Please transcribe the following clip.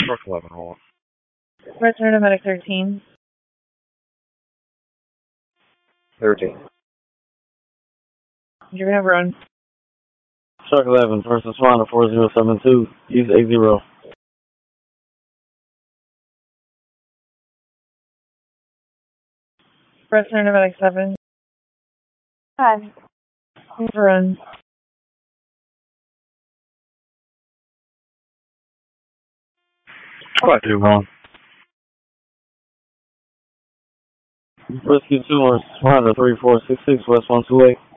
Truck 11, hold Return to medic 13. 13. You're gonna run. Truck 11, first responder 4072, use A0. Return to medic 7. 5. Run. What? 2-1. Rescue 2, responder 3466, West 128.